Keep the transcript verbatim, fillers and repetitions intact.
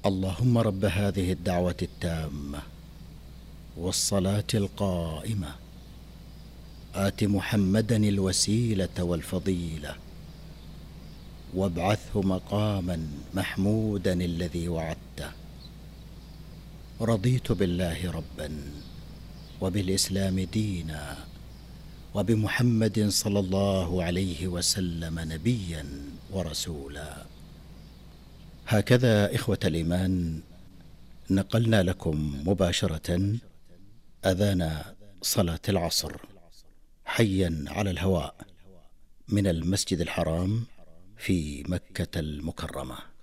اللهم رب هذه الدعوة التامة والصلاة القائمة آت محمدا الوسيلة والفضيلة وابعثه مقاما محمودا الذي وعدته. رضيت بالله ربا وبالإسلام دينا وبمحمد صلى الله عليه وسلم نبيا ورسولا. هكذا إخوة الإيمان نقلنا لكم مباشرة أذان صلاة العصر حيا على الهواء من المسجد الحرام في مكة المكرمة.